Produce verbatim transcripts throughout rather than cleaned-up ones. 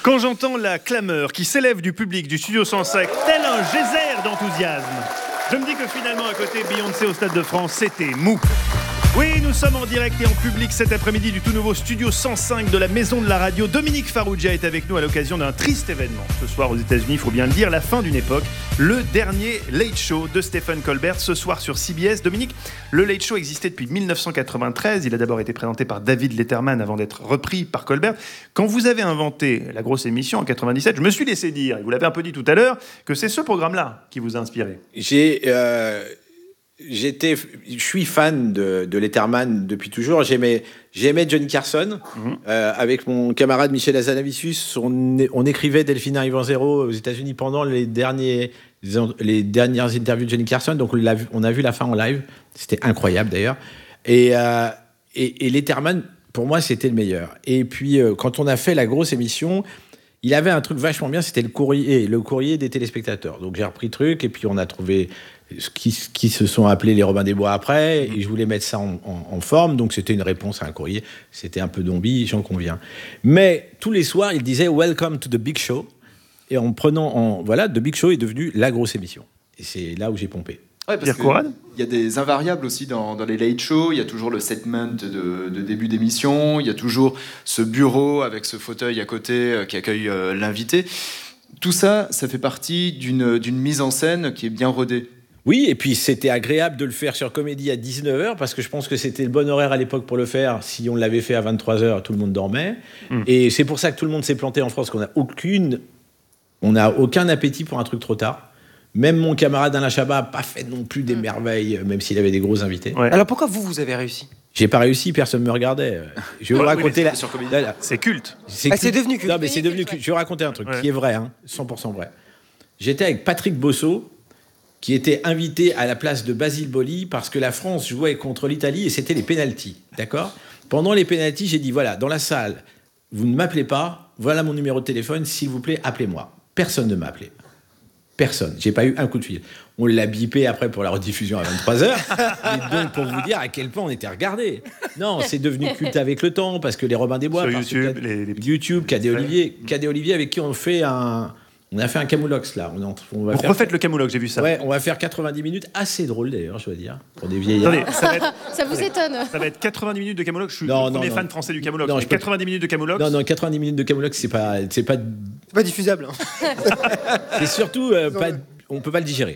Quand j'entends la clameur qui s'élève du public du Studio cent cinq, tel un geyser d'enthousiasme, je me dis que finalement, à côté, Beyoncé au Stade de France, c'était mou. Oui, nous sommes en direct et en public cet après-midi du tout nouveau Studio cent cinq de la Maison de la Radio. Dominique Farrugia est avec nous à l'occasion d'un triste événement. Ce soir aux États-Unis, il faut bien le dire, la fin d'une époque. Le dernier Late Show de Stephen Colbert, ce soir sur C B S. Dominique, le Late Show existait depuis dix-neuf cent quatre-vingt-treize. Il a d'abord été présenté par David Letterman avant d'être repris par Colbert. Quand vous avez inventé la grosse émission en quatre-vingt-dix-sept, je me suis laissé dire, et vous l'avez un peu dit tout à l'heure, que c'est ce programme-là qui vous a inspiré. J'ai... Euh... J'étais, je suis fan de, de Letterman depuis toujours. J'aimais, j'aimais Johnny Carson. Mmh. Euh, avec mon camarade Michel Hazanavicius, on, on écrivait Delphine Arrivant Zéro aux États-Unis pendant les, derniers, les dernières interviews de Johnny Carson. Donc on, l'a vu, on a vu la fin en live. C'était incroyable d'ailleurs. Et, euh, et, et Letterman, pour moi, c'était le meilleur. Et puis, euh, quand on a fait la grosse émission, il avait un truc vachement bien, c'était le courrier, le courrier des téléspectateurs. Donc j'ai repris le truc et puis on a trouvé ce qui, qui se sont appelés les Robin des Bois après, et je voulais mettre ça en, en, en forme, donc c'était une réponse à un courrier. C'était un peu zombie, j'en conviens. Mais tous les soirs, il disait « Welcome to the Big Show ». Et en prenant... En, voilà, The Big Show est devenu la grosse émission. Et c'est là où j'ai pompé. Ouais, parce qu'il y a des invariables aussi dans, dans les late shows. Il y a toujours le segment de, de début d'émission. Il y a toujours ce bureau avec ce fauteuil à côté euh, qui accueille euh, l'invité. Tout ça, ça fait partie d'une, d'une mise en scène qui est bien rodée. Oui, et puis c'était agréable de le faire sur Comédie à dix-neuf heures, parce que je pense que c'était le bon horaire à l'époque pour le faire. Si on l'avait fait à vingt-trois heures, tout le monde dormait. Mmh. Et c'est pour ça que tout le monde s'est planté en France, qu'on n'a aucune... on n'a aucun appétit pour un truc trop tard. Même mon camarade Alain Chabat n'a pas fait non plus des merveilles, même s'il avait des gros invités. Ouais. Alors pourquoi vous, vous avez réussi ? J'ai pas réussi, personne ne me regardait. Je vais vous raconter... Oui, la... sur là, là. C'est culte. C'est, ah, culte. c'est devenu culte. Non, mais c'est devenu culte. Je vais vous raconter un truc ouais. qui est vrai, hein, cent pour cent vrai. J'étais avec Patrick Bosso, qui était invité à la place de Basile Boli parce que la France jouait contre l'Italie et c'était les pénaltys, d'accord ? Pendant les pénaltys, j'ai dit, voilà, dans la salle, vous ne m'appelez pas, voilà mon numéro de téléphone, s'il vous plaît, appelez-moi. Personne ne m'a appelé. Personne. J'ai pas eu un coup de fil. On l'a bipé après pour la rediffusion à vingt-trois heures. Et donc, pour vous dire à quel point on était regardés. Non, c'est devenu culte avec le temps parce que les Robin des Bois... Sur YouTube, les, les... YouTube, Cadet Olivier, Cadet Olivier avec qui on fait un... On a fait un camoulox, là. On, en, on va Vous faire... refaites le camoulox, j'ai vu ça. Ouais, on va faire quatre-vingt-dix minutes. Assez drôle, d'ailleurs, je dois dire, pour des vieillards. Attendez, ça, va être... ça vous étonne. Ça va être quatre-vingt-dix minutes de camoulox. Je suis non, le premier non, fan non. français du camoulox. Non, mais quatre-vingt-dix minutes de camoulox. Non, non, quatre-vingt-dix minutes de camoulox, c'est pas... C'est pas, c'est pas diffusable. Hein. C'est surtout... Euh, pas... On ne peut pas le digérer.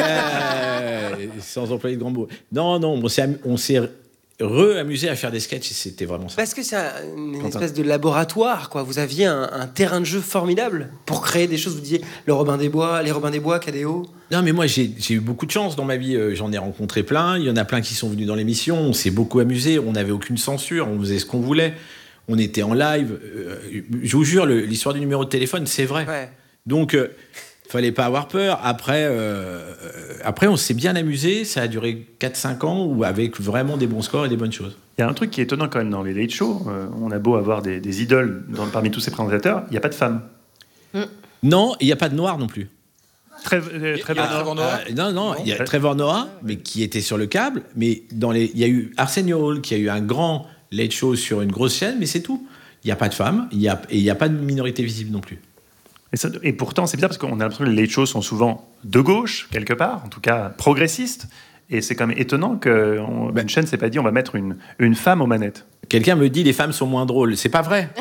Euh, sans employer de grands mots. Non, non, on s'est... On s'est re-amusé à faire des sketchs, c'était vraiment ça. Parce que c'est une Quentin. espèce de laboratoire, quoi. Vous aviez un, un terrain de jeu formidable pour créer des choses. Vous disiez le Robin des Bois, les Robin des Bois, Cadéo. Non, mais moi, j'ai, j'ai eu beaucoup de chance dans ma vie. J'en ai rencontré plein. Il y en a plein qui sont venus dans l'émission. On s'est beaucoup amusé. On n'avait aucune censure. On faisait ce qu'on voulait. On était en live. Je vous jure, le, l'histoire du numéro de téléphone, c'est vrai. Ouais. Donc... Euh, fallait pas avoir peur. Après, euh, après, on s'est bien amusé. Ça a duré quatre cinq ans où avec vraiment des bons scores et des bonnes choses. Il y a un truc qui est étonnant quand même dans les late shows. Euh, on a beau avoir des, des idoles dans, parmi tous ces présentateurs, il n'y a pas de femmes. Mm. Non, il n'y a pas de noirs non plus. Très, euh, très ah, Trevor Noah. Euh, non, non, il y a ouais. Trevor Noah, mais qui était sur le câble. Mais dans les, il y a eu Arsenio Hall qui a eu un grand late show sur une grosse chaîne, mais c'est tout. Il n'y a pas de femmes, il y a, et il n'y a pas de minorité visible non plus. Et, ça, et pourtant, c'est bizarre parce qu'on a l'impression que les late shows sont souvent de gauche, quelque part, en tout cas progressistes. Et c'est quand même étonnant qu'une ben, chaîne ne s'est pas dit on va mettre une, une femme aux manettes. Quelqu'un me dit les femmes sont moins drôles. C'est pas vrai.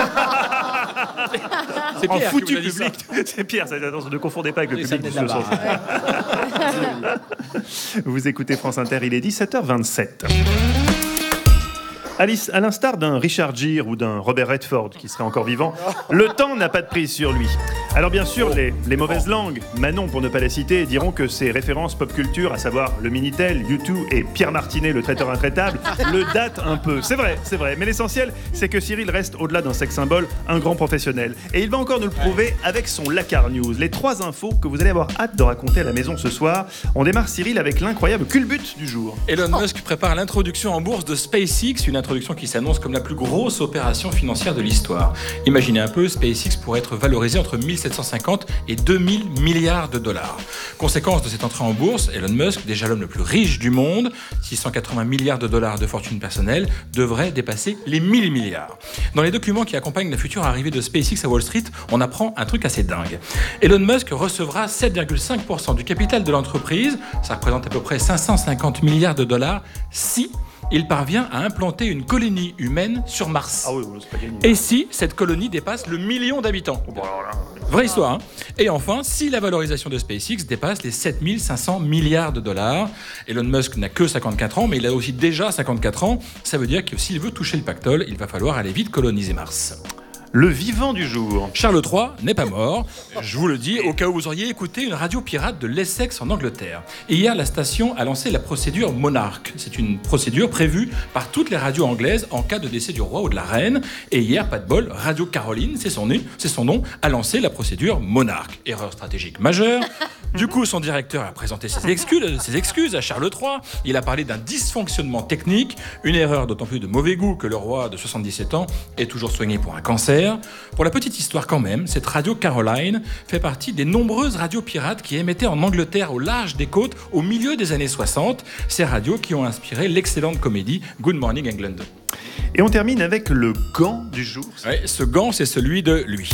C'est Pierre, en foutu public. C'est Pierre, ça, attention, ne confondez pas avec oui, le public du ce soir. Vous écoutez France Inter, il est dix-sept heures vingt-sept. Alice, à l'instar d'un Richard Gere ou d'un Robert Redford qui serait encore vivant, le temps n'a pas de prise sur lui. Alors bien sûr, les, les mauvaises langues, Manon pour ne pas la citer, diront que ces références pop culture, à savoir le Minitel, U deux et Pierre Martinet, le traiteur intraitable, le datent un peu. C'est vrai, c'est vrai. Mais l'essentiel, c'est que Cyril reste, au-delà d'un sex symbole, un grand professionnel. Et il va encore nous le prouver avec son Lacar News. Les trois infos que vous allez avoir hâte de raconter à la maison ce soir. On démarre, Cyril, avec l'incroyable culbute du jour. Elon Musk prépare l'introduction en bourse de SpaceX, une introduction introduction qui s'annonce comme la plus grosse opération financière de l'histoire. Imaginez un peu, SpaceX pourrait être valorisé entre mille sept cent cinquante et deux mille milliards de dollars. Conséquence de cette entrée en bourse, Elon Musk, déjà l'homme le plus riche du monde, six cent quatre-vingts milliards de dollars de fortune personnelle, devrait dépasser les mille milliards. Dans les documents qui accompagnent la future arrivée de SpaceX à Wall Street, on apprend un truc assez dingue. Elon Musk recevra sept virgule cinq pour cent du capital de l'entreprise, ça représente à peu près cinq cent cinquante milliards de dollars, si il parvient à implanter une colonie humaine sur Mars. Ah oui, c'est pas gagné. Et si cette colonie dépasse le million d'habitants. Bon, alors là, Vraie histoire, hein. Et enfin, si la valorisation de SpaceX dépasse les sept mille cinq cents milliards de dollars, Elon Musk n'a que cinquante-quatre ans, mais il a aussi déjà cinquante-quatre ans, ça veut dire que s'il veut toucher le pactole, il va falloir aller vite coloniser Mars. le vivant du jour. Charles trois n'est pas mort, je vous le dis, au cas où vous auriez écouté une radio pirate de l'Essex en Angleterre. Et hier, la station a lancé la procédure Monarch. C'est une procédure prévue par toutes les radios anglaises en cas de décès du roi ou de la reine. Et hier, pas de bol, Radio Caroline, c'est son, c'est son nom, a lancé la procédure Monarch. Erreur stratégique majeure. Du coup, son directeur a présenté ses excuses, ses excuses à Charles trois. Il a parlé d'un dysfonctionnement technique, une erreur d'autant plus de mauvais goût que le roi de soixante-dix-sept ans est toujours soigné pour un cancer. Pour la petite histoire quand même, cette radio Caroline fait partie des nombreuses radios pirates qui émettaient en Angleterre au large des côtes au milieu des années soixante. Ces radios qui ont inspiré l'excellente comédie Good Morning England. Et on termine avec le gant du jour. Ouais, ce gant, c'est celui de lui.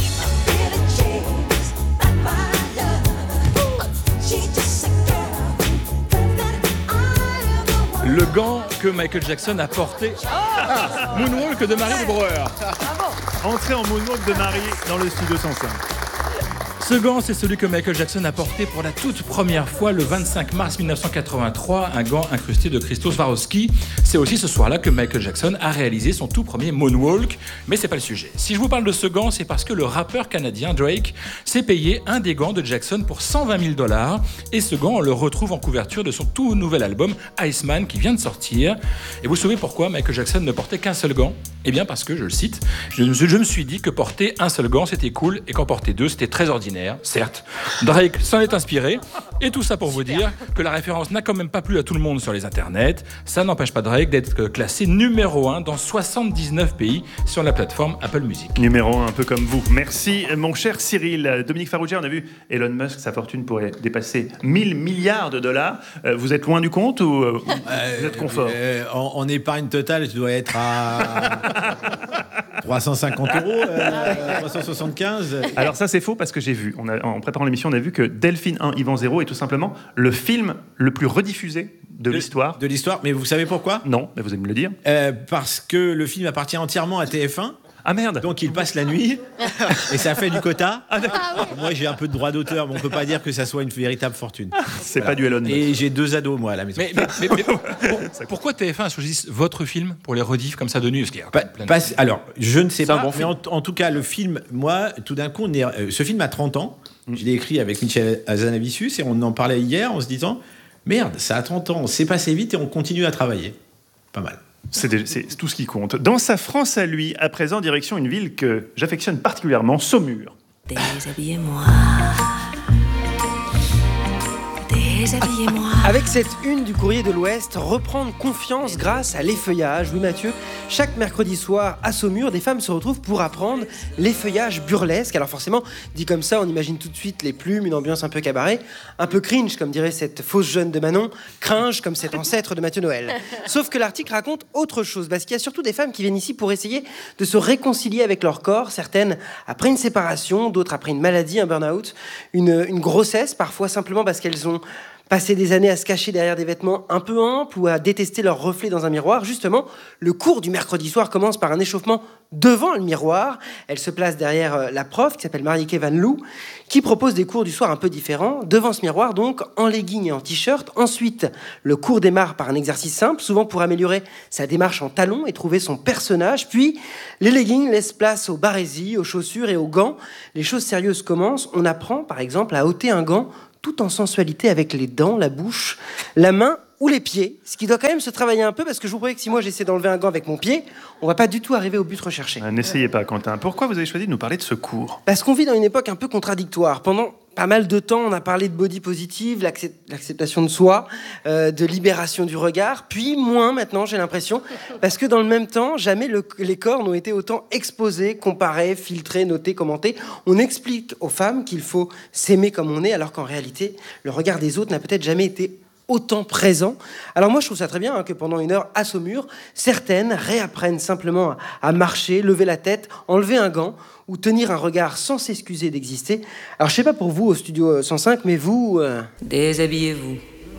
Le gant que Michael Jackson a porté. Ah, Moonwalk de Marie de Breuer. Entrée en moonwalk de Marie dans le studio cent cinq. Ce gant, c'est celui que Michael Jackson a porté pour la toute première fois le vingt-cinq mars mille neuf cent quatre-vingt-trois, un gant incrusté de cristaux Swarovski. C'est aussi ce soir-là que Michael Jackson a réalisé son tout premier moonwalk, mais c'est pas le sujet. Si je vous parle de ce gant, c'est parce que le rappeur canadien Drake s'est payé un des gants de Jackson pour cent vingt mille dollars, et ce gant, on le retrouve en couverture de son tout nouvel album Iceman qui vient de sortir. Et vous savez pourquoi Michael Jackson ne portait qu'un seul gant ? Eh bien parce que, je le cite, je, je me suis dit que porter un seul gant c'était cool et qu'en porter deux c'était très ordinaire. Certes, Drake s'en est inspiré, et tout ça pour vous dire que la référence n'a quand même pas plu à tout le monde sur les internets. Ça n'empêche pas Drake d'être classé numéro un dans soixante-dix-neuf pays sur la plateforme Apple Music. Numéro un, un peu comme vous. Merci, mon cher Cyril. Dominique Farrugia, on a vu Elon Musk, sa fortune pourrait dépasser mille milliards de dollars. Euh, vous êtes loin du compte ou euh, vous êtes confort euh, en, en épargne totale, je dois être à trois cent cinquante euros, euh, trois cent soixante-quinze. Alors ça, c'est faux parce que j'ai vu, on a, en préparant l'émission, on a vu que Delphine un, Yvan zéro est tout simplement le film le plus rediffusé de, de l'histoire. De l'histoire, mais vous savez pourquoi ? Non, mais vous allez me le dire. Euh, parce que le film appartient entièrement à T F un. Ah merde. Donc il passe la nuit et ça fait du quota. Ah, moi j'ai un peu de droit d'auteur, mais on peut pas dire que ça soit une véritable fortune. C'est voilà. pas du Elon Musk. Et j'ai deux ados moi à la maison. Mais, mais, mais, mais pour, pourquoi T F un choisit votre film pour les rediffs comme ça de nuit ? Pa- pas, alors je ne sais C'est un pas, bon mais film. en, en tout cas le film, moi tout d'un coup, on est, euh, ce film a trente ans. Je l'ai écrit avec Michel Hazanavicius et on en parlait hier en se disant merde, ça a trente ans, c'est passé vite et on continue à travailler. Pas mal. C'est, des- c'est tout ce qui compte. Dans sa France à lui, à présent, direction une ville que j'affectionne particulièrement, Saumur. Déshabillez-moi. Déshabillez-moi. Avec cette une du Courrier de l'Ouest, reprendre confiance grâce à l'effeuillage. Oui Mathieu, chaque mercredi soir à Saumur, des femmes se retrouvent pour apprendre l'effeuillage burlesque. Alors forcément, dit comme ça, on imagine tout de suite les plumes, une ambiance un peu cabaret, un peu cringe comme dirait cette fausse jeune de Manon, cringe comme cet ancêtre de Mathieu Noël. Sauf que l'article raconte autre chose, parce qu'il y a surtout des femmes qui viennent ici pour essayer de se réconcilier avec leur corps, certaines après une séparation, d'autres après une maladie, un burn-out, une, une grossesse, parfois simplement parce qu'elles ont passer des années à se cacher derrière des vêtements un peu amples ou à détester leur reflet dans un miroir. Justement, le cours du mercredi soir commence par un échauffement devant le miroir. Elle se place derrière la prof, qui s'appelle Marieke Van Loo, qui propose des cours du soir un peu différents. Devant ce miroir, donc, en legging et en t-shirt. Ensuite, le cours démarre par un exercice simple, souvent pour améliorer sa démarche en talons et trouver son personnage. Puis, les leggings laissent place aux barésies, aux chaussures et aux gants. Les choses sérieuses commencent. On apprend, par exemple, à ôter un gant tout en sensualité avec les dents, la bouche, la main ou les pieds, ce qui doit quand même se travailler un peu parce que je vous promets que si moi j'essaie d'enlever un gant avec mon pied, on va pas du tout arriver au but recherché. Ah, n'essayez pas, Quentin. Pourquoi vous avez choisi de nous parler de ce cours ? Parce qu'on vit dans une époque un peu contradictoire. Pendant pas mal de temps, on a parlé de body positive, l'accept- l'acceptation de soi, euh, de libération du regard, puis moins maintenant, j'ai l'impression, parce que dans le même temps, jamais le- les corps n'ont été autant exposés, comparés, filtrés, notés, commentés. On explique aux femmes qu'il faut s'aimer comme on est, alors qu'en réalité, le regard des autres n'a peut-être jamais été autant présent. Alors moi, je trouve ça très bien hein, que pendant une heure à Saumur, certaines réapprennent simplement à, à marcher, lever la tête, enlever un gant ou tenir un regard sans s'excuser d'exister. Alors je sais pas pour vous au studio cent cinq, mais vous... euh, Déshabillez-vous.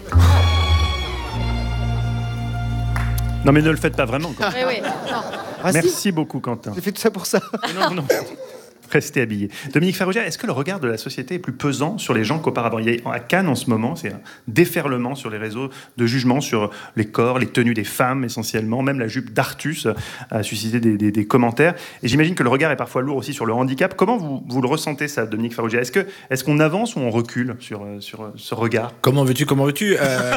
Non, mais ne le faites pas vraiment, Quentin. Oui, oui. Non. ah, si, Merci beaucoup, Quentin. j'ai fait tout ça pour ça. Non, non. Restez habillés. Dominique Farrugia, est-ce que le regard de la société est plus pesant sur les gens qu'auparavant ? Il y a, à Cannes, en ce moment, c'est un déferlement sur les réseaux de jugement sur les corps, les tenues des femmes, essentiellement. Même la jupe d'Artus a suscité des, des, des commentaires. Et j'imagine que le regard est parfois lourd aussi sur le handicap. Comment vous, vous le ressentez, ça, Dominique Farrugia ? Est-ce que, est-ce qu'on avance ou on recule sur, sur ce regard ? Comment veux-tu, comment veux-tu euh...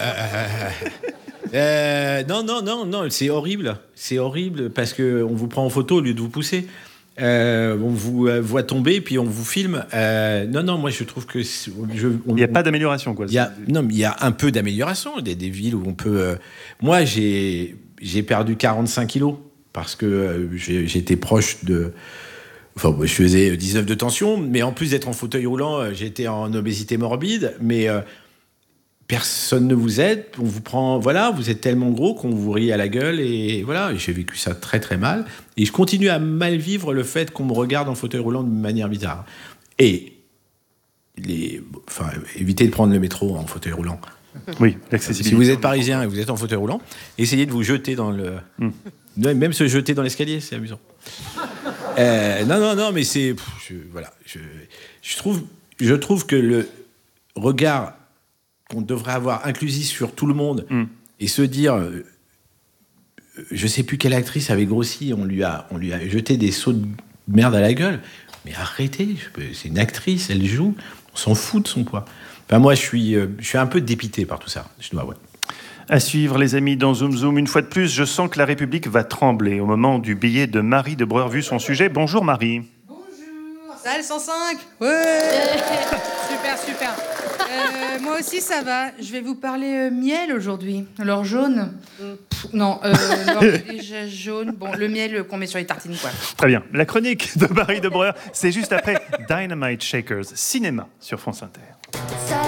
euh, Non, non, non, non, c'est horrible. C'est horrible parce qu'on vous prend en photo au lieu de vous pousser. Euh, on vous euh, voit tomber, puis on vous filme. Euh, non, non, moi je trouve que je, on, il n'y a pas d'amélioration, quoi. Il y a, non, mais il y a un peu d'amélioration. Des, des villes où on peut. Euh, moi, j'ai j'ai perdu quarante-cinq kilos parce que euh, j'ai, j'étais proche de. Enfin, je faisais dix-neuf de tension, mais en plus d'être en fauteuil roulant, j'étais en obésité morbide. Mais euh, personne ne vous aide, on vous prend, voilà, vous êtes tellement gros qu'on vous rit à la gueule et voilà, j'ai vécu ça très très mal et je continue à mal vivre le fait qu'on me regarde en fauteuil roulant de manière bizarre. Et les, enfin, évitez de prendre le métro en fauteuil roulant. Oui, l'accessibilité. Si vous êtes parisien et vous êtes en fauteuil roulant, essayez de vous jeter dans le, mm. même se jeter dans l'escalier, c'est amusant. euh, non, non, non, mais c'est, pff, je, voilà, je, je trouve, je trouve que le regard qu'on devrait avoir inclusif sur tout le monde mm. et se dire, euh, je sais plus quelle actrice avait grossi, on lui a, on lui a jeté des seaux de merde à la gueule. Mais arrêtez, c'est une actrice, elle joue, on s'en fout de son poids. Enfin, moi, je suis, euh, je suis un peu dépité par tout ça, je dois avouer. À suivre, les amis, dans Zoom Zoom. Une fois de plus, je sens que la République va trembler au moment du billet de Marie de Breur vu son sujet. Bonjour Marie. Bonjour, salle cent cinq. Ouais. Super, super. Euh, moi aussi, ça va. Je vais vous parler euh, miel aujourd'hui. Alors, jaune. Pff, non, euh, l'or est déjà jaune. Bon, le miel qu'on met sur les tartines, quoi. Très bien. La chronique de Marie de Breur, c'est juste après Dynamite Shakers, cinéma sur France Inter.